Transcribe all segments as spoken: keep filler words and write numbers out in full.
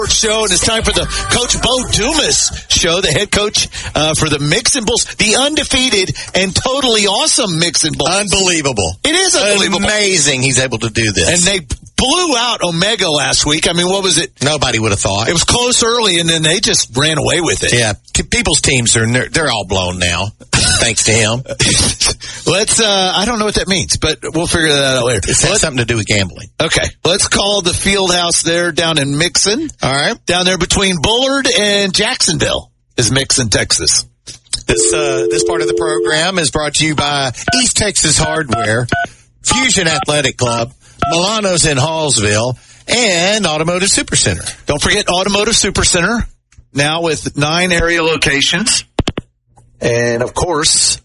Show, and it's time for the Coach Bo Dumas show, the head coach uh, for the Mixon Bulls, the undefeated and totally awesome Mixon Bulls. Unbelievable. It is unbelievable. Amazing he's able to do this. And they blew out Omega last week. I mean, what was it? Nobody would have thought. It was close early, and then they just ran away with it. Yeah. People's teams, are they're all blown now, thanks to him. Let's, uh, I don't know what that means, but we'll figure that out later. It has something to do with gambling. Okay. Let's call the field house there down in Mixon. All right. Down there between Bullard and Jacksonville is Mixon, Texas. This, uh, this part of the program is brought to you by East Texas Hardware, Fusion Athletic Club, Milano's in Hallsville, and Automotive Supercenter. Don't forget Automotive Supercenter, now with nine area locations. And, of course,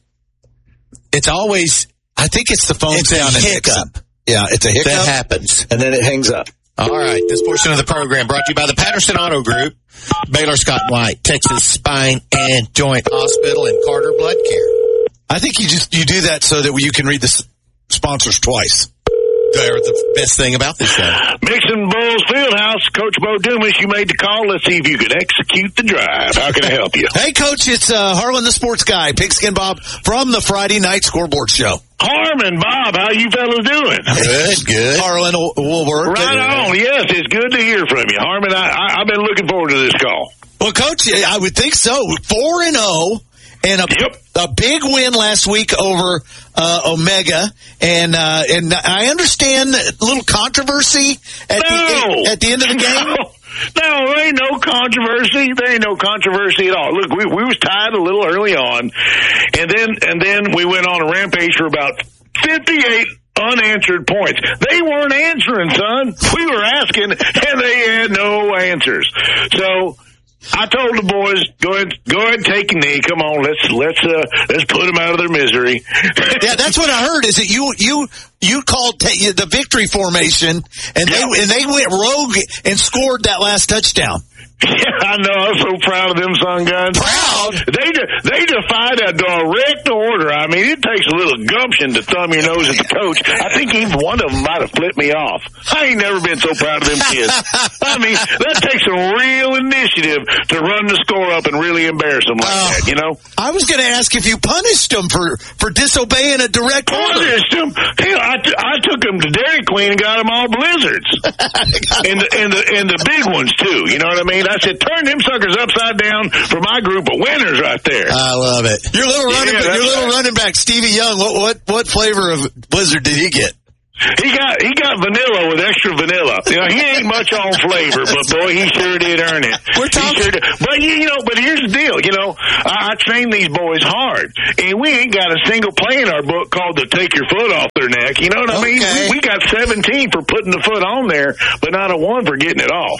it's always, I think it's the phone it's sound a and hiccup. Yeah, it's a hiccup. That happens. And then it hangs up. All right. This portion of the program brought to you by the Patterson Auto Group, Baylor Scott and White, Texas Spine and Joint Hospital, and Carter Blood Care. I think you just, you do that so that you can read the s- sponsors twice. They're the best thing about this show. Mixon Bulls Fieldhouse, Coach Bo Dumas, you made the call. Let's see if you can execute the drive. How can I help you? Hey, Coach, it's uh, Harlan the Sports Guy, Pigskin Bob from the Friday Night Scoreboard Show. Harmon, Bob, how you fellas doing? Good, good. Harlan will, will work. Right on. Yes, it's good to hear from you. Harmon, I, I, I've been looking forward to this call. Well, Coach, I would think so. four and oh. And a, yep. a big win last week over uh, Omega, and uh, and I understand a little controversy at, no. the, at the end of the game. No. No, there ain't no controversy. There ain't no controversy at all. Look, we we was tied a little early on, and then and then we went on a rampage for about fifty-eight unanswered points. They weren't answering, son. We were asking, and they had no answers. So I told the boys, go ahead, go ahead, and take a knee. Come on, let's let's uh, let's put them out of their misery. Yeah, that's what I heard. Is that you you you called t- the victory formation, and they yeah. and they went rogue and scored that last touchdown. Yeah, I know. I'm so proud of them, son guns. Proud? They de- they defied a direct order. I mean, it takes a little gumption to thumb your nose at the coach. I think even one of them might have flipped me off. I ain't never been so proud of them kids. I mean, that takes a real initiative to run the score up and really embarrass them like uh, that, you know? I was going to ask if you punished them for, for disobeying a direct order. Punished them? Hell, I, t- I took them to Dairy Queen and got them all blizzards. and, the, and, the, and the big ones, too. You know what I mean? I said, turn them suckers upside down for my group of winners right there. I love it. Your little running, yeah, back, your little right. running back, Stevie Young. What what what flavor of Blizzard did he get? He got he got vanilla with extra vanilla. You know, he ain't much on flavor, but boy, he sure did earn it. We're talking, sure but you know, but here's the deal. You know, I, I train these boys hard, and we ain't got a single play in our book called "to take your foot off their neck." You know what I okay. mean? We, we got seventeen for putting the foot on there, but not a one for getting it off.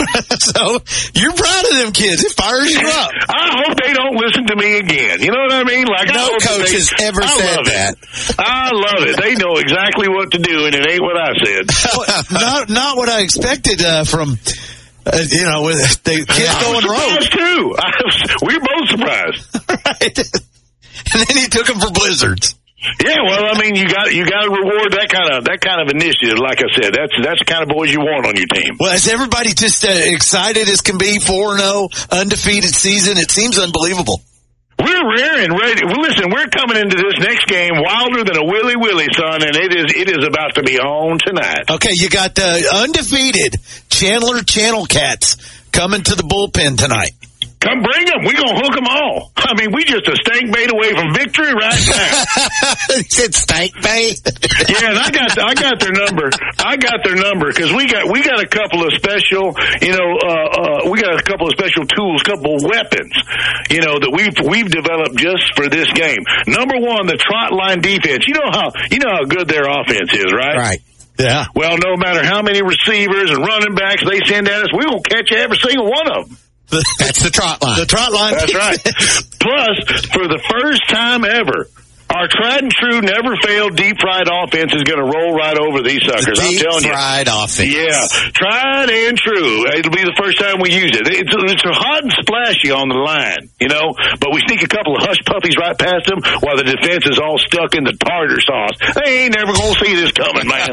So you're proud of them kids. It fires you up. I hope they don't listen to me again. You know what I mean? Like no coach they, has ever I said that. It. I love it. They know exactly what to do, and it ain't what I said. not not what I expected uh, from. Uh, you know, with the kids yeah, going rogue too. I was, we were both surprised. Right. And then he took them for blizzards. Yeah, well, I mean, you got you got to reward that kind of that kind of initiative. Like I said, that's that's the kind of boys you want on your team. Well, is everybody just uh, excited as can be? four and oh, undefeated season. It seems unbelievable. We're rearing ready. Well, listen, we're coming into this next game wilder than a willy willy, son, and it is it is about to be on tonight. Okay, you got the undefeated Chandler Channel Cats coming to the bullpen tonight. Come bring them. We're going to hook them all. I mean, we just a stank bait away from victory right now. He said stank bait. Yeah, and I got I got their number. I got their number because we got we got a couple of special, you know, uh, uh, we got a couple of special tools, couple of weapons, you know, that we've we've developed just for this game. Number one, the trot line defense. You know how you know how good their offense is, right? Right. Yeah. Well, no matter how many receivers and running backs they send at us, we will catch every single one of them. That's the trot line. The trot line. That's right. Plus, for the first time ever, Our tried and true, never failed deep fried offense is going to roll right over these suckers. I'm telling you. Deep fried offense. Yeah, tried and true. It'll be the first time we use it. It's, it's hot and splashy on the line, you know, but we sneak a couple of hush puppies right past them while the defense is all stuck in the tartar sauce. They ain't never going to see this coming, man.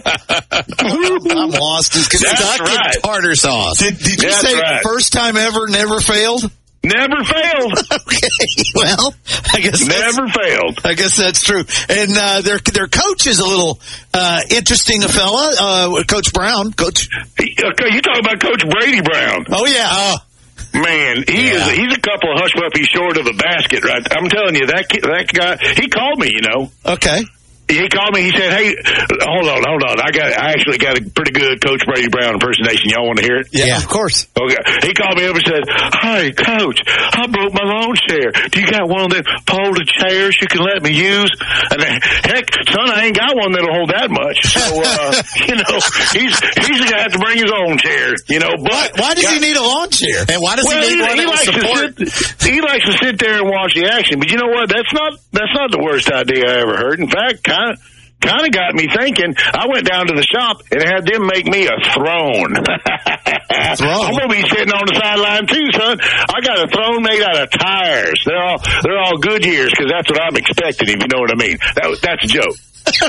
I'm lost. It's That's right. Tartar sauce. Did, did you That's say right. first time ever, never failed? Never failed. Okay, well, I guess Never failed. I guess that's true. And uh, their their coach is a little uh, interesting, a fella, uh, Coach Brown. Coach, He, okay, you talking about Coach Brady Brown? oh yeah, uh, Man, he Yeah. is. He's a couple of hush puppies short of a basket, right? I'm telling you, that ki- that guy. He called me, you know. okay. He called me. He said, "Hey, hold on, hold on. I got. I actually got a pretty good Coach Brady Brown impersonation. Y'all want to hear it?" Yeah, Yeah. of course. Okay. He called me up and said, "Hey, Coach, I broke my lawn chair. Do you got one of them folded chairs you can let me use?" And then, heck, son, I ain't got one that'll hold that much. So, uh, you know, he's he's gonna have to bring his own chair. You know, but Why does he got- need a lawn chair? And why does well, he he, need one he that will likes support? to sit. He likes to sit there and watch the action. But you know what? That's not that's not the worst idea I ever heard. In fact, kind of. Kind of got me thinking. I went down to the shop and had them make me a throne. Throne? I'm gonna be sitting on the sideline too, son. I got a throne made out of tires. They're all they're all Goodyears because that's what I'm expecting. If you know what I mean. That was- that's a joke.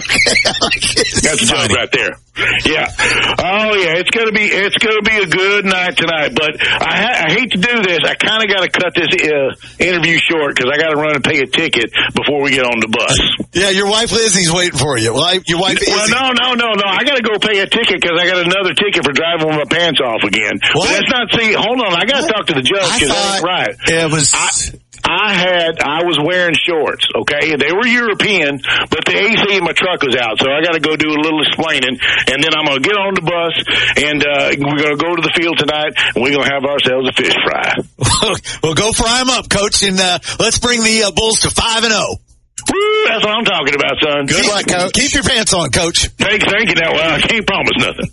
That's a joke right there. Yeah. Oh yeah, it's gonna be it's gonna be a good night tonight. But I, ha- I hate to do this. I kind of got to cut this uh, interview short because I got to run and pay a ticket before we get on the bus. Yeah, your wife Lizzie's waiting for you. Well, I, your wife Well, Izzy. no, no, no, no. I got to go pay a ticket because I got another ticket for driving with my pants off again. What? But that's not. See, hold on. I got to talk to the judge I because that thought ain't right. it was. I, I had, I was wearing shorts, okay? They were European, but the A C in my truck was out, so I got to go do a little explaining, and then I'm going to get on the bus, and uh, we're going to go to the field tonight, and we're going to have ourselves a fish fry. Well, go fry them up, Coach, and uh, let's bring the uh, Bulls to five and zero. Woo, that's what I'm talking about, son. Good luck, Coach. Keep your pants on, Coach. Thanks, thank you. That well, I can't promise nothing.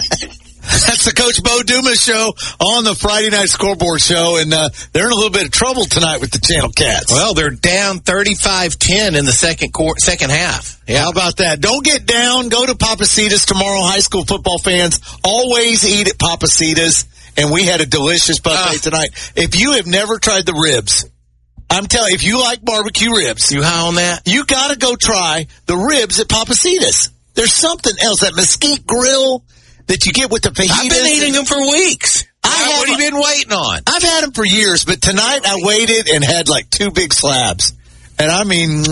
That's the Coach Bo Dumas show on the Friday Night Scoreboard show, and uh, they're in a little bit of trouble tonight with the Channel Cats. Well, they're down thirty-five ten in the second quarter, second half. Yeah. How about that? Don't get down. Go to Papacitas tomorrow. High school football fans always eat at Papacitas, and we had a delicious buffet Uh. tonight. If you have never tried the ribs, I'm telling you, if you like barbecue ribs, You high on that? you got to go try the ribs at Papacitas. There's something else, that mesquite grill that you get with the fajitas. I've been eating them for weeks. I What have- have you been waiting on? I've had them for years, but tonight I waited and had like two big slabs. And I mean,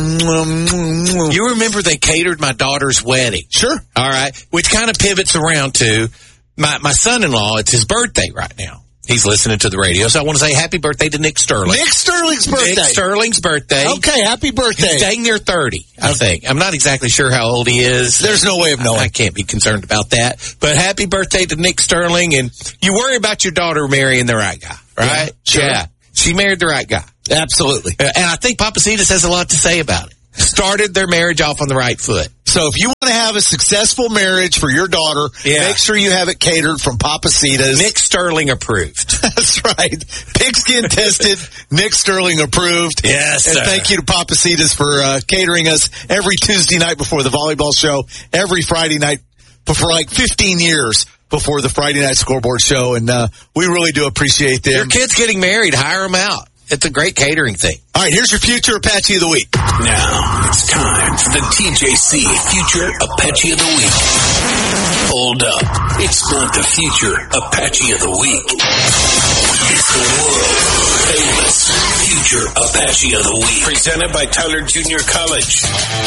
You remember they catered my daughter's wedding. sure. All right. Which kind of pivots around to my, my son-in-law. It's his birthday right now. He's listening to the radio. So I want to say happy birthday to Nick Sterling. Nick Sterling's birthday. Nick Sterling's birthday. Okay, happy birthday. He's dang near thirty, I think. I'm not exactly sure how old he is. There's no way of knowing. I can't be concerned about that. But happy birthday to Nick Sterling. And you worry about your daughter marrying the right guy, right? Yeah, sure. Yeah. She married the right guy. Absolutely. Uh, And I think Papacitas has a lot to say about it. Started their marriage off on the right foot. So if you want to have a successful marriage for your daughter, Yeah. make sure you have it catered from Papacitas. Nick Sterling approved. That's right. Pigskin tested, Nick Sterling approved. Yes, And sir. thank you to Papacitas for uh, catering us every Tuesday night before the volleyball show, every Friday night for, for like fifteen years before the Friday Night Scoreboard show. And uh, we really do appreciate them. Your kid's getting married. Hire them out. It's a great catering thing. All right, here's your future Apache of the week. Now it's time for the T J C Future Apache of the Week. Hold up. It's not the Future Apache of the Week. It's the world famous Future Apache of the Week. Presented by Tyler Junior College.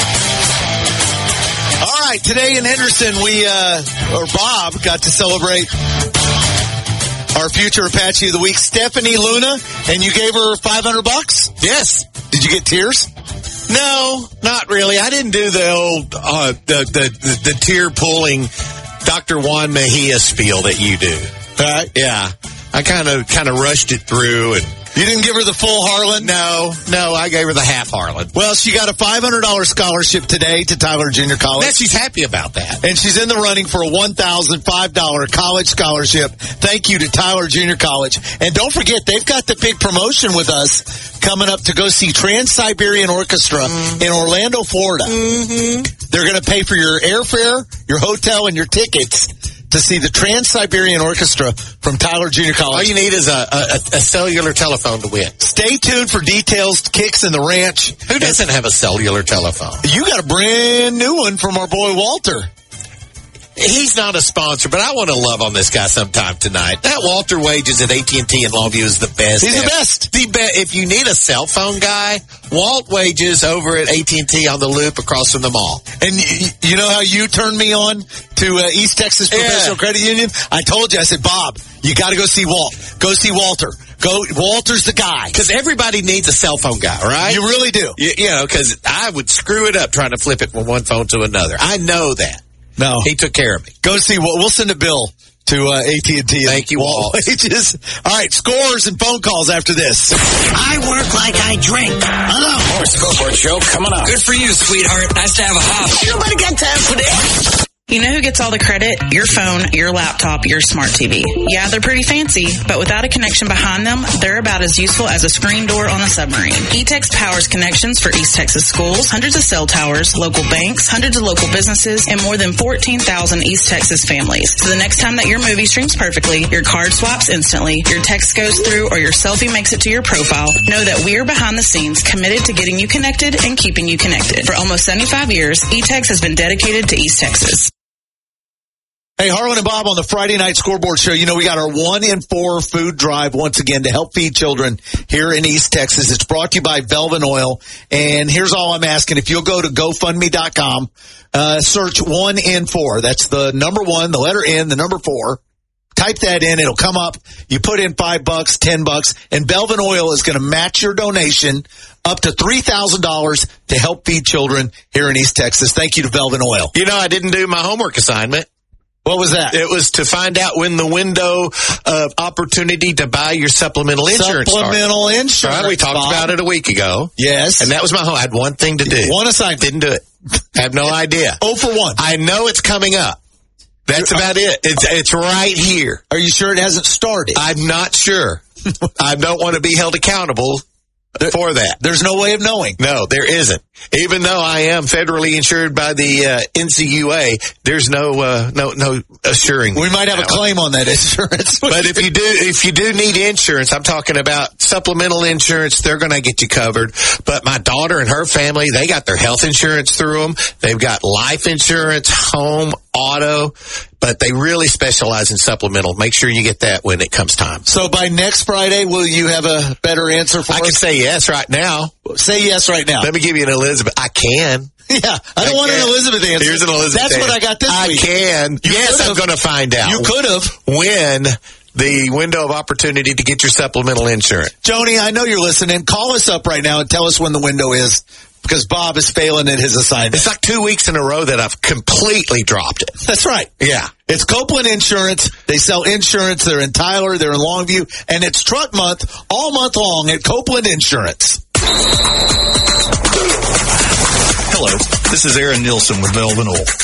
All right, today in Henderson, we, uh, or Bob, got to celebrate our future Apache of the week, Stephanie Luna, and you gave her five hundred bucks? Yes. Did you get tears? No, not really. I didn't do the old, uh, the, the, the, the tear pulling Doctor Juan Mejia spiel that you do. Right. Yeah. I kind of, kind of rushed it through and You didn't give her the full Harlan? No, no, I gave her the half Harlan. Well, she got a five hundred dollars scholarship today to Tyler Junior College. Bet she's happy about that. And she's in the running for a one thousand five dollars college scholarship. Thank you to Tyler Junior College. And don't forget, they've got the big promotion with us coming up to go see Trans-Siberian Orchestra mm-hmm. in Orlando, Florida. Mm-hmm. They're going to pay for your airfare, your hotel, and your tickets to see the Trans-Siberian Orchestra from Tyler Junior College. All you need is a, a, a cellular telephone to win. Stay tuned for details, kicks in the ranch. Who doesn't have a cellular telephone? You got a brand new one from our boy Walter. He's not a sponsor, but I want to love on this guy sometime tonight. That Walter Wages at A T and T in Longview is the best. He's ever. the best. The be- if you need a cell phone guy, Walt Wages over at A T and T on the Loop across from the mall. And you, you know how you turned me on to uh, East Texas Professional yeah. Credit Union? I told you, I said, Bob, you got to go see Walt. Go see Walter. Go, Walter's the guy. Because everybody needs a cell phone guy, right? You really do. You, you know, because I would screw it up trying to flip it from one phone to another. I know that. No. He took care of me. Go see Walt. We'll send a bill to uh, A T and T. Thank you, Walt. Wages. All right, scores and phone calls after this. I work like I drink. Hello. More scoreboard show coming up. Good for you, sweetheart. Nice to have a hop. Nobody got time for this. You know who gets all the credit? Your phone, your laptop, your smart T V. Yeah, they're pretty fancy, but without a connection behind them, they're about as useful as a screen door on a submarine. E-Tex powers connections for East Texas schools, hundreds of cell towers, local banks, hundreds of local businesses, and more than fourteen thousand East Texas families. So the next time that your movie streams perfectly, your card swaps instantly, your text goes through, or your selfie makes it to your profile, know that we're behind the scenes committed to getting you connected and keeping you connected. For almost seventy-five years, E-Tex has been dedicated to East Texas. Hey, Harlan and Bob on the Friday Night Scoreboard Show. You know, we got our one in four food drive once again to help feed children here in East Texas. It's brought to you by Velvet Oil. And here's all I'm asking. If you'll go to GoFundMe dot com, uh, search one in four. That's the number one, the letter N, the number four. Type that in. It'll come up. You put in five bucks, ten bucks, and Velvet Oil is going to match your donation up to three thousand dollars to help feed children here in East Texas. Thank you to Velvet Oil. You know, I didn't do my homework assignment. What was that? It was to find out when the window of opportunity to buy your supplemental insurance Supplemental started. insurance. Right, we talked Bob. about it a week ago. Yes. And that was my home. I had one thing to do. One assignment. Didn't do it. I have no idea. Oh for one. I know it's coming up. That's about it. It's it's right here. Are you sure it hasn't started? I'm not sure. I don't want to be held accountable for that. There's no way of knowing. No, there isn't. Even though I am federally insured by the uh, N C U A, there's no uh, no no assuring. We might have a claim on that insurance. But if you do if you do need insurance, I'm talking about supplemental insurance, they're going to get you covered. But my daughter and her family, they got their health insurance through them. They've got life insurance, home, auto, but they really specialize in supplemental. Make sure you get that when it comes time. So by next Friday, will you have a better answer for I us? can say yes right now. Say yes right now. Let me give you an Elizabeth. I can. Yeah, I don't I want can. an Elizabeth answer. Here's an Elizabeth That's answer. what I got this I week. can. You yes, could've. I'm going to find out. You could have. When the window of opportunity to get your supplemental insurance. Joni, I know you're listening. Call us up right now and tell us when the window is, because Bob is failing at his assignment. It's like two weeks in a row that I've completely dropped it. That's right. Yeah. It's Copeland Insurance. They sell insurance. They're in Tyler. They're in Longview. And it's truck month all month long at Copeland Insurance. Hello, this is Aaron Nielsen with Velvet Oil.